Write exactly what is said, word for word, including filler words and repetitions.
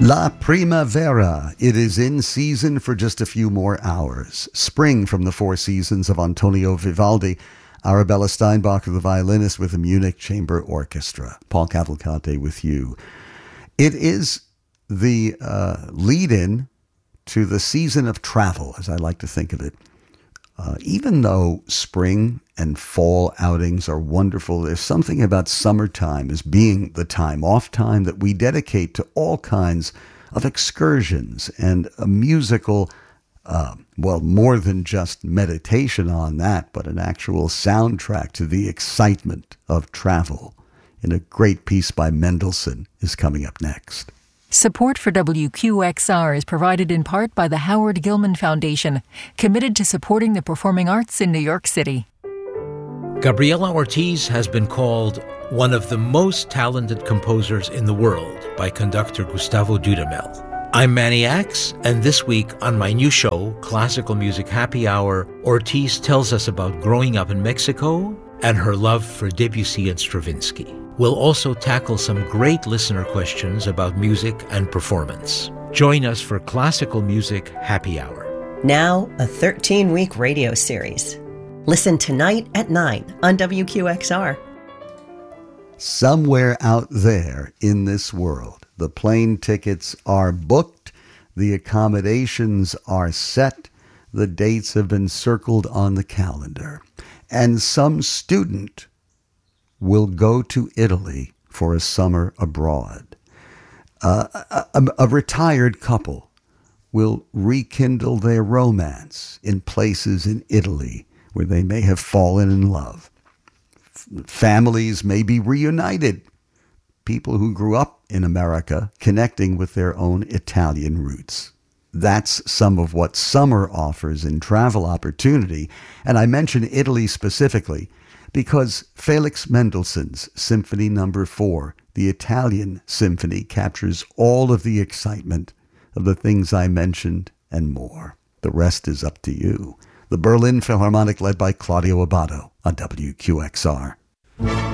La Primavera. It is in season for just a few more hours. Spring from the Four Seasons of Antonio Vivaldi. Arabella Steinbacher, the violinist with the Munich Chamber Orchestra. Paul Cavalcante with you. It is the uh, lead-in to the season of travel, as I like to think of it. Uh, even though spring and fall outings are wonderful, there's something about summertime as being the time off time that we dedicate to all kinds of excursions and a musical, uh, well, more than just meditation on that, but an actual soundtrack to the excitement of travel. And a great piece by Mendelssohn is coming up next. Support for W Q X R is provided in part by the Howard Gilman Foundation, committed to supporting the performing arts in New York City. Gabriela Ortiz has been called one of the most talented composers in the world by conductor Gustavo Dudamel. I'm Manny Axe, and this week on my new show, Classical Music Happy Hour, Ortiz tells us about growing up in Mexico and her love for Debussy and Stravinsky. We'll also tackle some great listener questions about music and performance. Join us for Classical Music Happy Hour. Now, a thirteen-week radio series. Listen tonight at nine on W Q X R. Somewhere out there in this world, the plane tickets are booked, the accommodations are set, the dates have been circled on the calendar, and some student will go to Italy for a summer abroad. Uh, a, a, a retired couple will rekindle their romance in places in Italy where they may have fallen in love. F- families may be reunited. People who grew up in America connecting with their own Italian roots. That's some of what summer offers in travel opportunity. And I mention Italy specifically because Felix Mendelssohn's Symphony Number Four, the Italian symphony, captures all of the excitement of the things I mentioned and more. The rest is up to you. The Berlin Philharmonic led by Claudio Abbado on W Q X R.